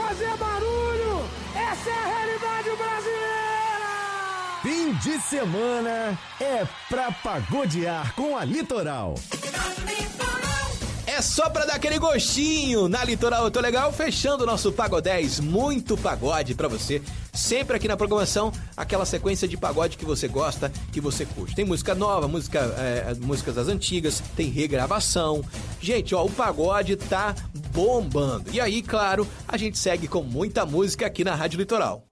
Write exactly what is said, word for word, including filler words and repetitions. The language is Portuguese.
fazer barulho! Essa é a realidade brasileira! Fim de semana é pra pagodear com a Litoral. É só pra dar aquele gostinho. Na Litoral Eu Tô Legal, fechando o nosso Pagodez. Muito pagode pra você. Sempre aqui na programação, aquela sequência de pagode que você gosta, que você curte. Tem música nova, música, é, músicas das antigas, tem regravação. Gente, ó, o pagode tá bombando. E aí, claro, a gente segue com muita música aqui na Rádio Litoral.